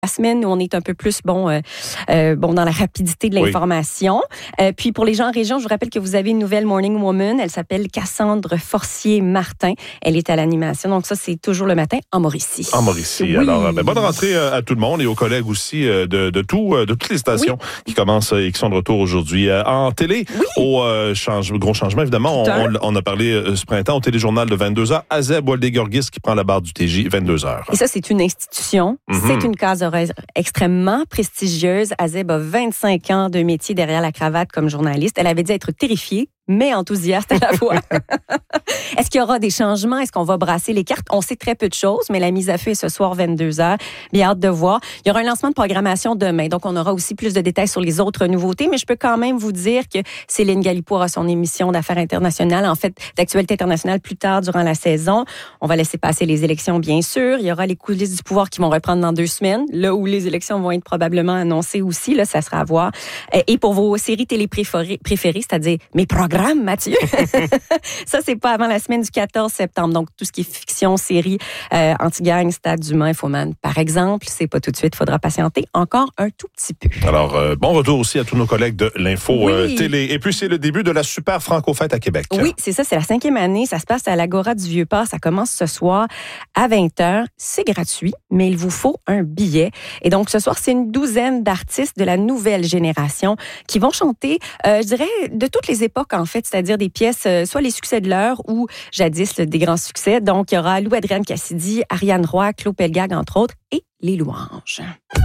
La semaine où on est un peu plus dans la rapidité de l'information. Puis pour les gens en région, je vous rappelle que vous avez une nouvelle Morning Woman. Elle s'appelle Cassandre Forcier-Martin. Elle est à l'animation. Donc ça, c'est toujours le matin en Mauricie. En Mauricie. Oui. Alors, bonne rentrée à tout le monde et aux collègues aussi de toutes les stations qui commencent et qui sont de retour aujourd'hui. En télé, au gros changement, évidemment, on a parlé ce printemps au téléjournal de 22h. Azeb Waldegorgis qui prend la barre du TJ, 22h. Et ça, c'est une institution. C'est une case horaire extrêmement prestigieuse. Azeb a 25 ans de métier derrière la cravate comme journaliste. Elle avait dit être terrifiée, mais enthousiaste à la fois. Est-ce qu'il y aura des changements? Est-ce qu'on va brasser les cartes? On sait très peu de choses, mais la mise à feu est ce soir 22h. Bien hâte de voir. Il y aura un lancement de programmation demain, donc on aura aussi plus de détails sur les autres nouveautés, mais je peux quand même vous dire que Céline Galipo aura son émission d'affaires internationales, en fait, d'actualité internationale plus tard durant la saison. On va laisser passer les élections, bien sûr. Il y aura les coulisses du pouvoir qui vont reprendre dans 2 semaines, là où les élections vont être probablement annoncées aussi, là, ça sera à voir. Et pour vos séries télé préférées, c'est-à-dire mes programmes, Mathieu. Ça, c'est pas avant la semaine du 14 septembre. Donc, tout ce qui est fiction, série, anti-gang, Stade d'Humain, Infoman, par exemple, c'est pas tout de suite. Faudra patienter encore un tout petit peu. Alors, bon retour aussi à tous nos collègues de l'Info Télé. Et puis, c'est le début de la super Franco-Fête à Québec. Oui, c'est ça. C'est la 5e année. Ça se passe à l'Agora du Vieux-Port. Ça commence ce soir à 20h. C'est gratuit, mais il vous faut un billet. Et donc, ce soir, c'est une douzaine d'artistes de la nouvelle génération qui vont chanter, je dirais, de toutes les époques, en fait, c'est-à-dire des pièces, soit les succès de l'heure ou jadis des grands succès. Donc, il y aura Lou Adrienne Cassidy, Ariane Roy, Claude Pelgag, entre autres, et les louanges.